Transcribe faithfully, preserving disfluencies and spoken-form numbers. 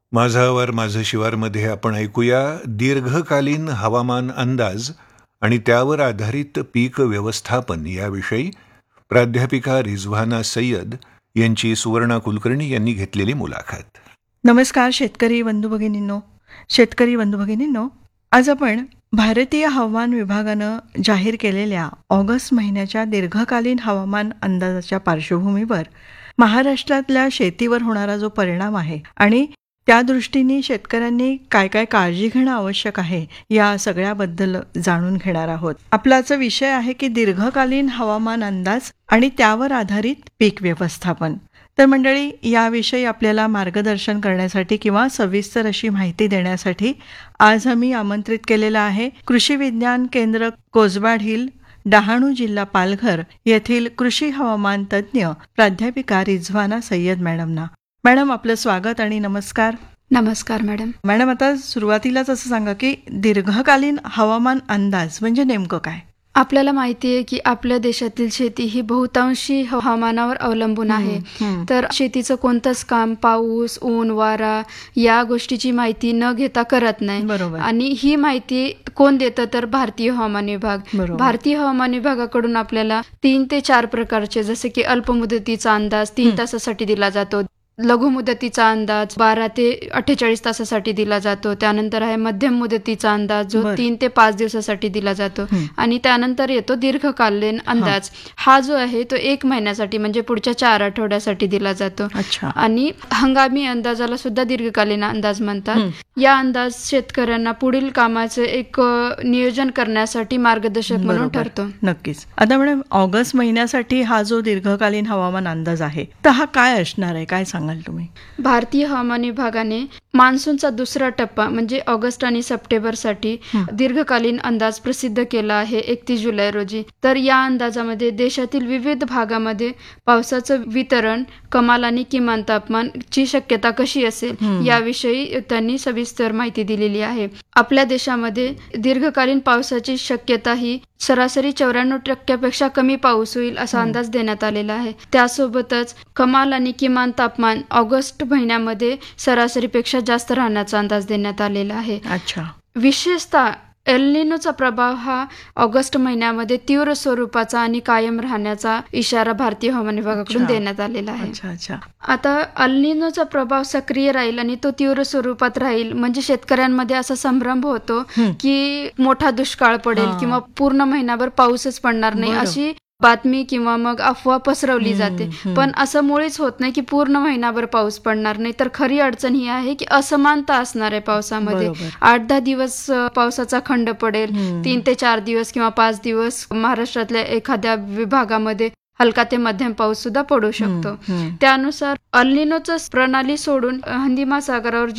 माझा आवार माझं शिवारमध्ये आपण ऐकूया दीर्घकालीन हवामान अंदाज आणि त्यावर आधारित पीक व्यवस्थापन याविषयी प्राध्यापिका रिझवाना सय्यद यांची सुवर्णा कुलकर्णी यांनी घेतलेली मुलाखत. नमस्कार शेतकरी बंधू भगिनींनो. शेतकरी बंधू भगिनींनो, आज आपण भारतीय हवामान विभागानं जाहीर केलेल्या ऑगस्ट महिन्याच्या दीर्घकालीन हवामान अंदाजाच्या पार्श्वभूमीवर महाराष्ट्रातल्या शेतीवर होणारा जो परिणाम आहे आणि त्या दृष्टीने शेतकऱ्यांनी काय काय काळजी घेणं आवश्यक आहे या सगळ्याबद्दल जाणून घेणार आहोत. आपला आजचा विषय आहे की दीर्घकालीन हवामान अंदाज आणि त्यावर आधारित पीक व्यवस्थापन. तर मंडळी, याविषयी आपल्याला मार्गदर्शन करण्यासाठी किंवा सविस्तर अशी माहिती देण्यासाठी आज आम्ही आमंत्रित केलेलं आहे कृषी विज्ञान केंद्र कोसबाड हिल, डहाणू जिल्हा पालघर येथील कृषी हवामान तज्ज्ञ प्राध्यापिका रिझवाना सय्यद मॅडमना. मॅडम, आपलं स्वागत आणि नमस्कार. नमस्कार मॅडम. मॅडम, आता सुरुवातीलाच असं सांगा की दीर्घकालीन हवामान अंदाज म्हणजे नेमकं काय? आपल्याला माहिती आहे की आपल्या देशातील शेती ही बहुतांशी हवामानावर अवलंबून आहे. तर शेतीचं कोणतंच काम पाऊस, ऊन, वारा या गोष्टीची माहिती न घेता करत नाही. बरोबर. आणि ही माहिती कोण देतं तर भारतीय हवामान विभाग. बरोबर. भारतीय हवामान विभागाकडून आपल्याला तीन ते चार प्रकारचे, जसे की अल्पमुदतीचा अंदाज तीन तासासाठी दिला जातो, लघु मुदतीचा अंदाज बारा ते अठ्ठेचाळीस तासासाठी दिला जातो, त्यानंतर आहे मध्यम मुदतीचा अंदाज जो बर. तीन ते पाच दिवसासाठी दिला जातो, आणि त्यानंतर येतो दीर्घकालीन अंदाज. हा जो आहे तो एक महिन्यासाठी म्हणजे पुढच्या चार आठवड्यासाठी दिला जातो. अच्छा. आणि हंगामी अंदाजाला सुद्धा दीर्घकालीन अंदाज म्हणतात. या अंदाज शेतकऱ्यांना पुढील कामाचे एक नियोजन करण्यासाठी मार्गदर्शक म्हणून ठरतो. नक्कीच. आता मॅडम, ऑगस्ट महिन्यासाठी हा जो दीर्घकालीन हवामान अंदाज आहे तर हा काय असणार आहे, काय सांगा तुम्ही? भारतीय हवामान विभागाने मान्सूनचा दुसरा टप्पा म्हणजे ऑगस्ट आणि सप्टेंबर साठी दीर्घकालीन अंदाज प्रसिद्ध केला आहे एकतीस जुलै रोजी. तर या अंदाजामध्ये देशातील विविध भागामध्ये पावसाचं वितरण, कमाल आणि किमान तापमानची शक्यता कशी असेल याविषयी त्यांनी सविस्तर माहिती दिलेली आहे. आपल्या देशामध्ये दीर्घकालीन पावसाची शक्यता ही सरासरी चौऱ्याण्णव टक्क्यापेक्षा कमी पाऊस होईल असा अंदाज देण्यात आलेला आहे. त्यासोबतच कमाल आणि किमान तापमान ऑगस्ट महिन्यामध्ये सरासरीपेक्षा जास्त राहण्याचा अंदाज देण्यात आलेला आहे. अच्छा. विशेषतः एल निनोचा प्रभाव हा ऑगस्ट महिन्यामध्ये तीव्र स्वरूपाचा आणि कायम राहण्याचा इशारा भारतीय हवामान विभागाकडून देण्यात आलेला आहे. अच्छा अच्छा. आता एल निनोचा प्रभाव सक्रिय राहील आणि तो तीव्र स्वरूपात राहील म्हणजे शेतकऱ्यांमध्ये असा संभ्रम होतो की मोठा दुष्काळ पडेल किंवा पूर्ण महिनाभर पाऊसच पडणार नाही अशी बातमी किंवा मग अफवा पसरवली जाते. पण असं मुळीच होत नाही की पूर्ण महिनाभर पाऊस पडणार नाही. तर खरी अडचण ही आहे की असमानता असणार आहे पावसामध्ये. आठ दहा दिवस पावसाचा खंड पडेल, तीन ते चार दिवस किंवा पाच दिवस महाराष्ट्रातल्या एखाद्या विभागामध्ये हलका ते मध्यम पाऊस सुद्धा पडू शकतो. त्यानुसार अल निनोचं प्रणाली सोडून हिंदी महासागरावर